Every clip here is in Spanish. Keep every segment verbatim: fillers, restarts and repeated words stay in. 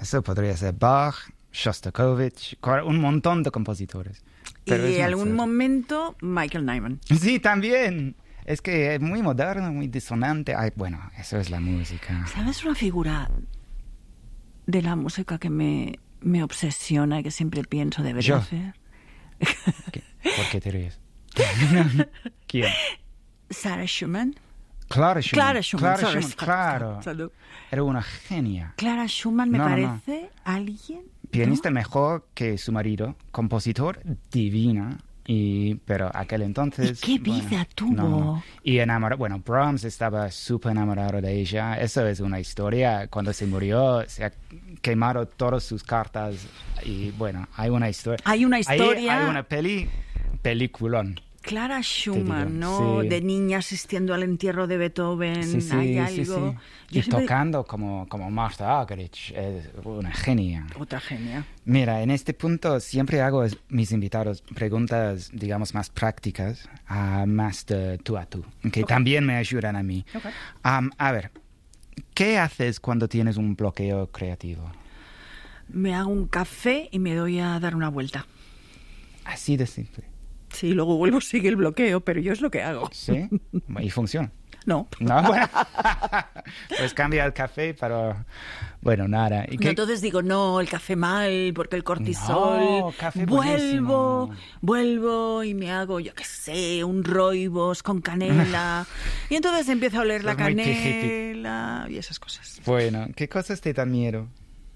Eso podría ser Bach, Shostakovich, un montón de compositores. Pero y en algún momento Michael Nyman. Sí, también. Es que es muy moderno, muy disonante. Ay, bueno, eso es la música. ¿Sabes una figura de la música que me, me obsesiona y que siempre pienso debería Yo. hacer? ¿Qué? ¿Por qué te ríes? ¿Quién? Sarah Schumann. Clara Schumann. Clara Schumann, Clara sorry, Schumann, sorry, claro. salud. Era una genia. Clara Schumann me No, no, parece no. alguien... Pianista ¿no? mejor que su marido, compositor divina, y pero aquel entonces... ¿Y qué vida bueno, tuvo? no, no. Y enamorado, bueno, Brahms estaba súper enamorado de ella. Eso es una historia. Cuando se murió, se ha quemado todas sus cartas y bueno, hay una historia. Hay una Ahí historia... hay una peli, peliculón. Clara Schumann, digo, ¿no? sí. De niña asistiendo al entierro de Beethoven. Sí, sí, hay sí, algo... sí. Yo Y siempre- tocando como, como Martha Argerich, es una genia. Otra genia. Mira, en este punto siempre hago a mis invitados preguntas, digamos, más prácticas, uh, más de tú a tú, que Okay. también me ayudan a mí. Okay. Um, a ver, ¿qué haces cuando tienes un bloqueo creativo? Me hago un café y me doy a dar una vuelta. Así de simple. Sí, luego vuelvo, sigue el bloqueo, pero yo es lo que hago. ¿Sí? Y funciona. No. No, bueno. Pues cambia el café, pero bueno, nada. ¿Y No, qué- entonces digo, no, el café mal, porque el cortisol. No, café vuelvo, buenísimo. vuelvo y me hago, yo qué sé, un rooibos con canela. Y entonces empiezo a oler la Es muy hippie. canela y esas cosas. Bueno, ¿qué cosas te dan miedo?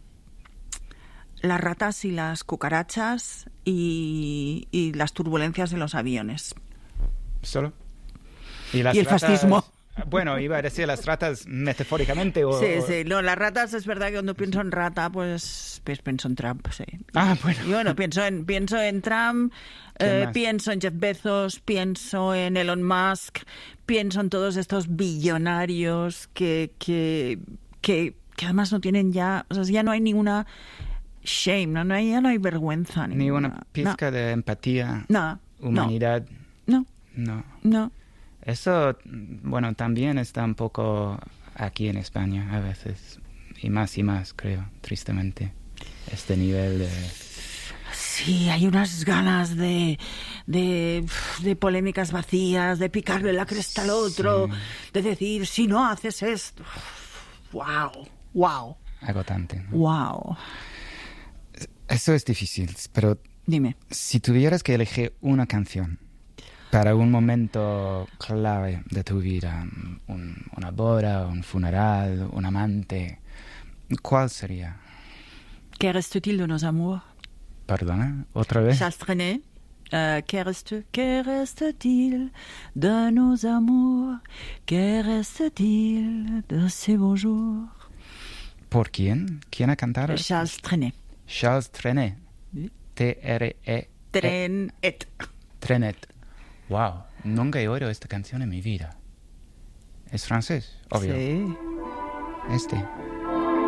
Las ratas y las cucarachas y, y las turbulencias de los aviones. ¿Solo? ¿Y, las Y el ratas- fascismo. Bueno, iba a decir las ratas metafóricamente o... Sí, sí, no, las ratas es verdad que cuando pienso en rata, pues, pues pienso en Trump, sí. Ah, bueno. Y bueno, pienso en, pienso en Trump, ¿Quién eh, más? pienso en Jeff Bezos, pienso en Elon Musk, pienso en todos estos billonarios que, que, que, que además no tienen ya, o sea, ya no hay ninguna shame, no, no hay, ya no hay vergüenza. Ni ninguna. una pizca de empatía, No, humanidad. no, No. no. Eso, bueno, también está un poco aquí en España a veces. Y más y más, creo, tristemente. Este nivel de... Sí, hay unas ganas de, de, de polémicas vacías, de picarle la cresta al otro, Sí. de decir, si no haces esto. Wow, wow, agotante, ¿no? wow. Eso es difícil, pero Dime. si tuvieras que elegir una canción para un momento clave de tu vida, un- una boda, un funeral, un amante, ¿cuál sería? Que reste-t-il de nos amours? ¿Perdona? ¿Otra vez? Charles Trenet. Euh, que reste, que reste-t-il de nos amours? Que reste-t-il de ces beaux jours? ¿Por quién? ¿Quién ha cantado? Charles Trenet. Charles Trenet. Sí. T R E Trenet. Trenet. Wow, nunca he oído esta canción en mi vida. ¿Es francés? Obvio. Sí. Este.